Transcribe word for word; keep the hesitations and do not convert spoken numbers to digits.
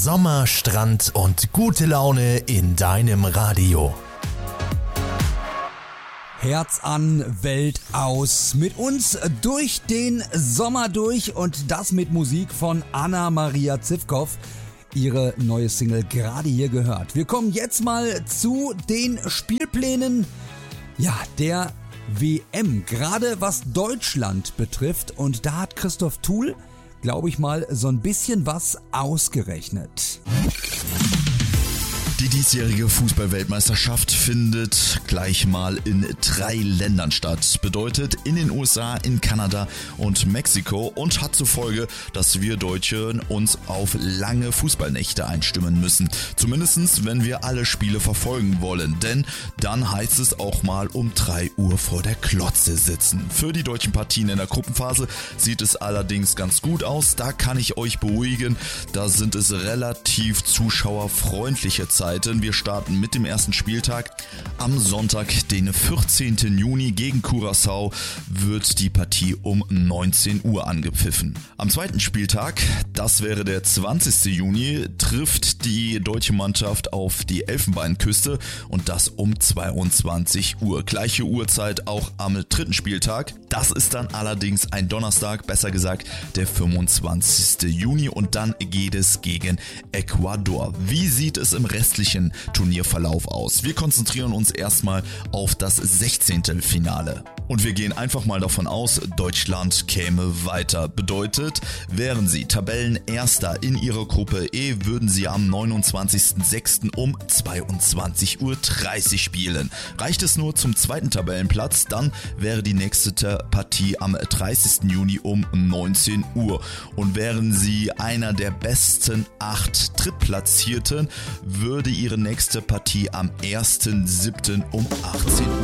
Sommer, Strand und gute Laune in deinem Radio. Herz an, Welt aus. Mit uns durch den Sommer durch und das mit Musik von Anna-Maria Zivkow. Ihre neue Single gerade hier gehört. Wir kommen jetzt mal zu den Spielplänen, ja, der W M. Gerade was Deutschland betrifft. Und da hat Christoph Thuhl, glaube ich mal, so ein bisschen was ausgerechnet. Die diesjährige Fußball-Weltmeisterschaft findet gleich mal in drei Ländern statt. Bedeutet in den U S A, in Kanada und Mexiko und hat zur Folge, dass wir Deutsche uns auf lange Fußballnächte einstimmen müssen. Zumindest wenn wir alle Spiele verfolgen wollen, denn dann heißt es auch mal um drei Uhr vor der Klotze sitzen. Für die deutschen Partien in der Gruppenphase sieht es allerdings ganz gut aus. Da kann ich euch beruhigen, da sind es relativ zuschauerfreundliche Zeiten. Wir starten mit dem ersten Spieltag. Am Sonntag, den vierzehnten Juni gegen Curaçao, wird die Partie um neunzehn Uhr angepfiffen. Am zweiten Spieltag, das wäre der zwanzigsten Juni, trifft die deutsche Mannschaft auf die Elfenbeinküste und das um zweiundzwanzig Uhr. Gleiche Uhrzeit auch am dritten Spieltag. Das ist dann allerdings ein Donnerstag, besser gesagt der fünfundzwanzigsten Juni und dann geht es gegen Ecuador. Wie sieht es im restlichen Turnierverlauf aus? Wir konzentrieren uns erstmal auf das sechzehnte Finale. Und wir gehen einfach mal davon aus, Deutschland käme weiter. Bedeutet, wären sie Tabellenerster in ihrer Gruppe E, würden sie am neunundzwanzigsten sechsten um zweiundzwanzig Uhr dreißig spielen. Reicht es nur zum zweiten Tabellenplatz, dann wäre die nächste Partie am dreißigsten Juni um neunzehn Uhr. Und wären sie einer der besten acht Drittplatzierten, würde ihre nächste Partie am ersten siebten um achtzehn Uhr